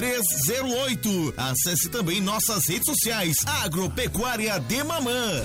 308. Acesse também nossas redes sociais. Agropecuária de Mamã.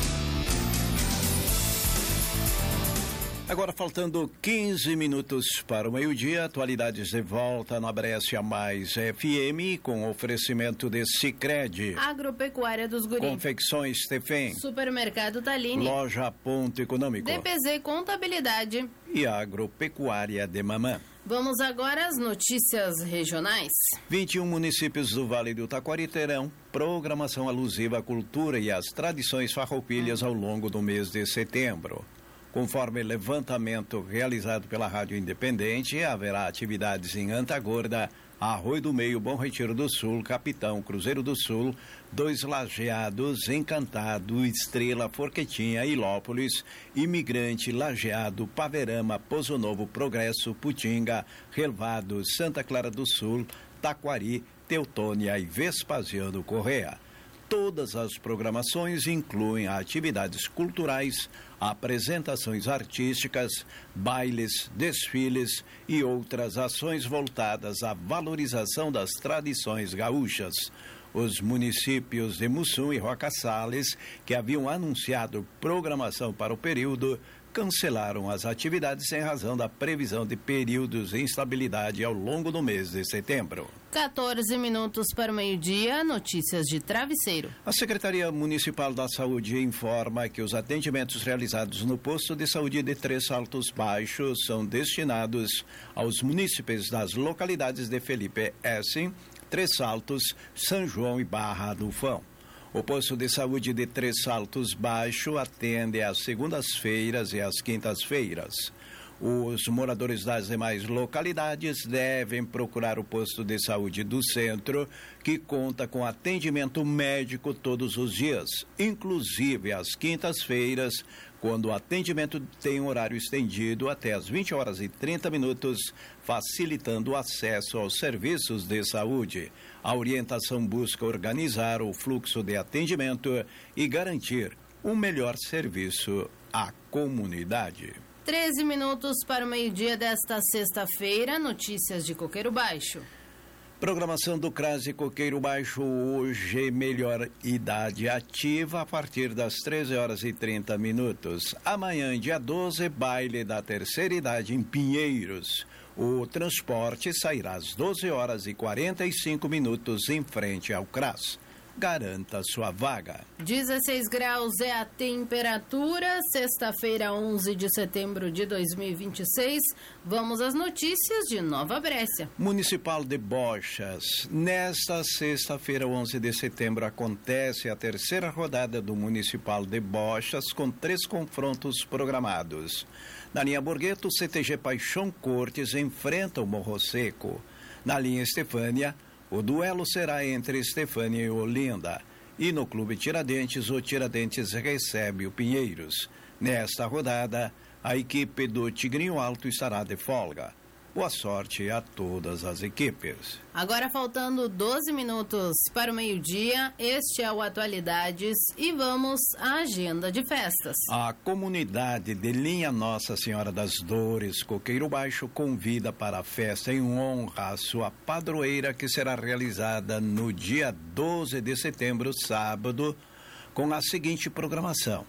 Agora faltando 15 minutos para o meio-dia, atualidades de volta na Brescia Mais FM, com oferecimento de Sicredi, Agropecuária dos Guris, Confecções Tefem, Supermercado Tallini, Loja Ponto Econômico, DPZ Contabilidade e Agropecuária de Mamã. Vamos agora às notícias regionais. 21 municípios do Vale do Taquari terão programação alusiva à cultura e às tradições farroupilhas ao longo do mês de setembro. Conforme levantamento realizado pela Rádio Independente, haverá atividades em Antagorda, Arroio do Meio, Bom Retiro do Sul, Capitão, Cruzeiro do Sul, Dois Lajeados, Encantado, Estrela, Forquetinha, Ilópolis, Imigrante, Lajeado, Paverama, Pozo Novo, Progresso, Putinga, Relvado, Santa Clara do Sul, Taquari, Teutônia e Vespasiano Correa. Todas as programações incluem atividades culturais, apresentações artísticas, bailes, desfiles e outras ações voltadas à valorização das tradições gaúchas. Os municípios de Mussum e Roca Salles, que haviam anunciado programação para o período, cancelaram as atividades em razão da previsão de períodos de instabilidade ao longo do mês de setembro. 14 minutos para o meio-dia, notícias de Travesseiro. A Secretaria Municipal da Saúde informa que os atendimentos realizados no posto de saúde de Três Saltos Baixos são destinados aos munícipes das localidades de Felipe Essen, Três Saltos, São João e Barra do Fão. O posto de saúde de Três Saltos Baixo atende às segundas-feiras e às quintas-feiras. Os moradores das demais localidades devem procurar o posto de saúde do centro, que conta com atendimento médico todos os dias, inclusive às quintas-feiras, quando o atendimento tem horário estendido até às 20h30, facilitando o acesso aos serviços de saúde. A orientação busca organizar o fluxo de atendimento e garantir um melhor serviço à comunidade. 13 minutos para o meio-dia desta sexta-feira, notícias de Coqueiro Baixo. Programação do CRAS de Coqueiro Baixo hoje, melhor idade ativa a partir das 13h30. Amanhã, dia 12, baile da terceira idade em Pinheiros. O transporte sairá às 12h45 em frente ao CRAS. Garanta sua vaga. 16 graus é a temperatura, sexta-feira, 11 de setembro de 2026. Vamos às notícias de Nova Brécia. Municipal de Bochas. Nesta sexta-feira, 11 de setembro, acontece a terceira rodada do Municipal de Bochas, com 3 confrontos programados. Na linha Borgheto, o CTG Paixão Cortes enfrenta o Morro Seco. Na linha Estefânia, o duelo será entre Estefânia e Olinda. E no Clube Tiradentes, o Tiradentes recebe o Pinheiros. Nesta rodada, a equipe do Tigrinho Alto estará de folga. Boa sorte a todas as equipes. Agora faltando 12 minutos para o meio-dia, este é o Atualidades e vamos à agenda de festas. A comunidade de Linha Nossa Senhora das Dores, Coqueiro Baixo, convida para a festa em honra à sua padroeira, que será realizada no dia 12 de setembro, sábado, com a seguinte programação: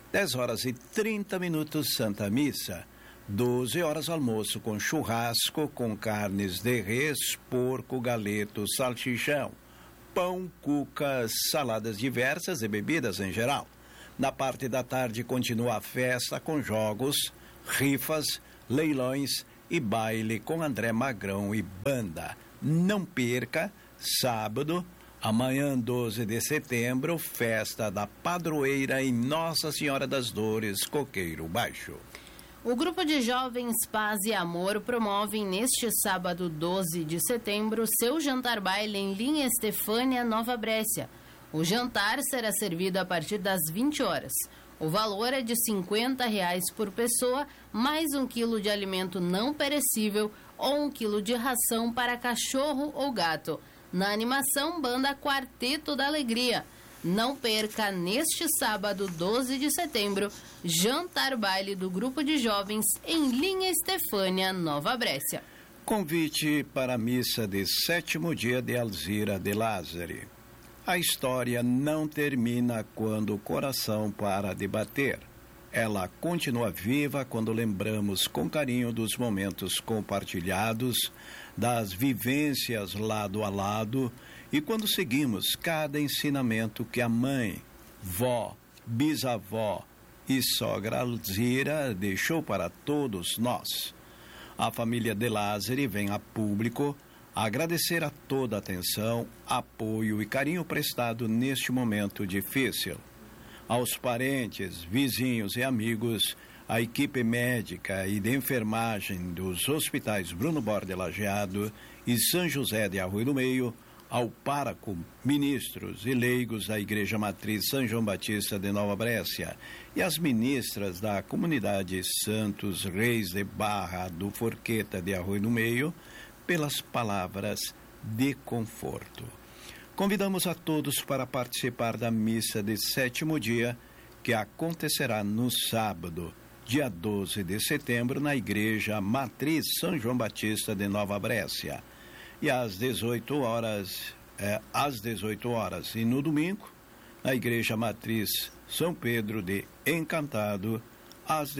10h30, Santa Missa. 12h, almoço com churrasco, com carnes de res, porco, galeto, salchichão, pão, cucas, saladas diversas e bebidas em geral. Na parte da tarde continua a festa com jogos, rifas, leilões e baile com André Magrão e banda. Não perca, sábado, amanhã 12 de setembro, festa da padroeira em Nossa Senhora das Dores, Coqueiro Baixo. O Grupo de Jovens Paz e Amor promove neste sábado 12 de setembro seu jantar baile em Linha Estefânia, Nova Brécia. O jantar será servido a partir das 20h. O valor é de R$50 por pessoa, mais 1 quilo de alimento não perecível ou 1 quilo de ração para cachorro ou gato. Na animação, banda Quarteto da Alegria. Não perca neste sábado, 12 de setembro, jantar baile do Grupo de Jovens em Linha Estefânia, Nova Brécia. Convite para a missa de 7º dia de Alzira de Lázari. A história não termina quando o coração para de bater. Ela continua viva quando lembramos com carinho dos momentos compartilhados, das vivências lado a lado e quando seguimos cada ensinamento que a mãe, vó, bisavó e sogra Alzira deixou para todos nós. A família de Lázari vem a público agradecer a toda a atenção, apoio e carinho prestado neste momento difícil. Aos parentes, vizinhos e amigos, a equipe médica e de enfermagem dos hospitais Bruno Borda Lajeado e São José de Arroio do Meio, ao pároco, ministros e leigos da Igreja Matriz São João Batista de Nova Brécia e as ministras da comunidade Santos Reis de Barra do Forqueta de Arroio do Meio, pelas palavras de conforto. Convidamos a todos para participar da missa de 7º dia, que acontecerá no sábado, dia 12 de setembro, na Igreja Matriz São João Batista de Nova Brécia. E às 18 horas, e no domingo, na Igreja Matriz São Pedro de Encantado, às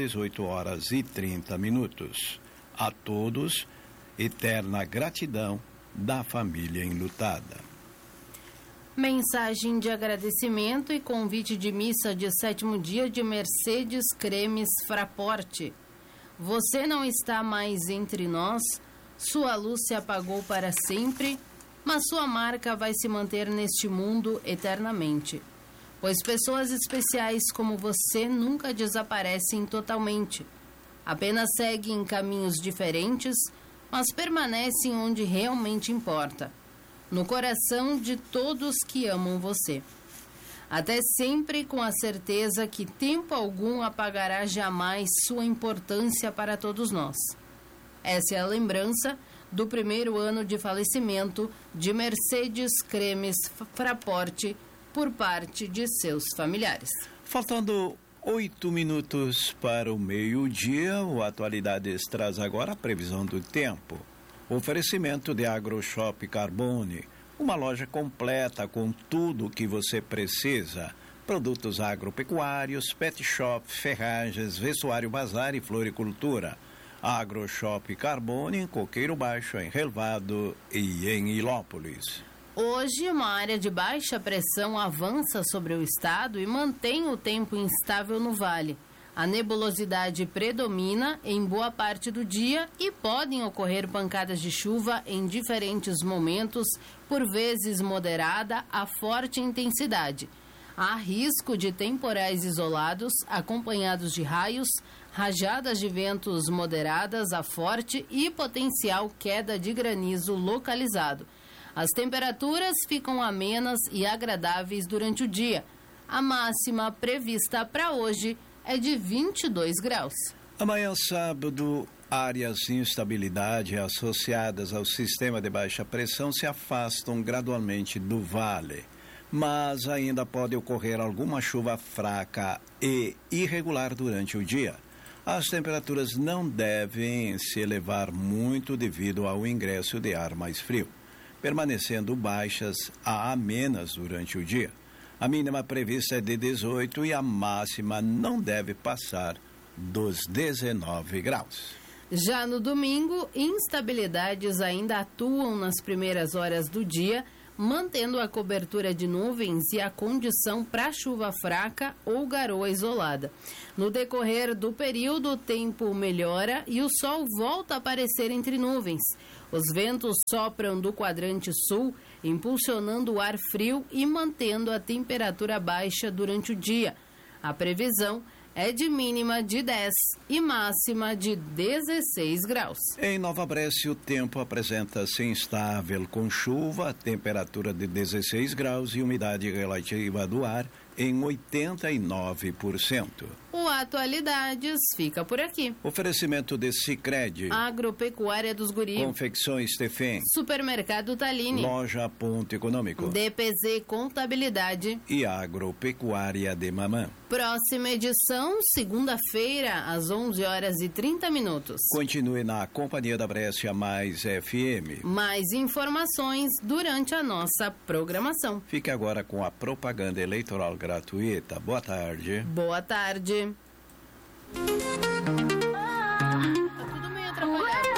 18h30. A todos, eterna gratidão da família enlutada. Mensagem de agradecimento e convite de missa de 7º dia de Mercedes Cremes Fraporte. Você não está mais entre nós, sua luz se apagou para sempre, mas sua marca vai se manter neste mundo eternamente. Pois pessoas especiais como você nunca desaparecem totalmente. Apenas seguem caminhos diferentes, mas permanecem onde realmente importa. No coração de todos que amam você. Até sempre com a certeza que tempo algum apagará jamais sua importância para todos nós. Essa é a lembrança do primeiro ano de falecimento de Mercedes Cremes Fraporte por parte de seus familiares. Faltando 8 minutos para o meio-dia, o Atualidades traz agora a previsão do tempo. Oferecimento de AgroShop Carbone, uma loja completa com tudo o que você precisa. Produtos agropecuários, pet shop, ferragens, vestuário bazar e floricultura. AgroShop Carbone em Coqueiro Baixo, em Relvado e em Ilópolis. Hoje, uma área de baixa pressão avança sobre o estado e mantém o tempo instável no vale. A nebulosidade predomina em boa parte do dia e podem ocorrer pancadas de chuva em diferentes momentos, por vezes moderada a forte intensidade. Há risco de temporais isolados, acompanhados de raios, rajadas de ventos moderadas a forte e potencial queda de granizo localizado. As temperaturas ficam amenas e agradáveis durante o dia. A máxima prevista para hoje é de 22 graus. Amanhã, sábado, áreas de instabilidade associadas ao sistema de baixa pressão se afastam gradualmente do vale, mas ainda pode ocorrer alguma chuva fraca e irregular durante o dia. As temperaturas não devem se elevar muito devido ao ingresso de ar mais frio, permanecendo baixas a amenas durante o dia. A mínima prevista é de 18 e a máxima não deve passar dos 19 graus. Já no domingo, instabilidades ainda atuam nas primeiras horas do dia, mantendo a cobertura de nuvens e a condição para chuva fraca ou garoa isolada. No decorrer do período, o tempo melhora e o sol volta a aparecer entre nuvens. Os ventos sopram do quadrante sul, impulsionando o ar frio e mantendo a temperatura baixa durante o dia. A previsão é de mínima de 10 e máxima de 16 graus. Em Nova Brécia, o tempo apresenta-se instável, com chuva, temperatura de 16 graus e umidade relativa do ar em 89%. O ar Atualidades fica por aqui. Oferecimento de Sicredi, Agropecuária dos Guri, Confecções Stefan, Supermercado Talini, Loja Ponto Econômico, DPZ Contabilidade e Agropecuária de Mamã. Próxima edição, segunda-feira, às 11h30. Continue na companhia da Brescia Mais FM. Mais informações durante a nossa programação. Fique agora com a propaganda eleitoral gratuita. Boa tarde. Boa tarde.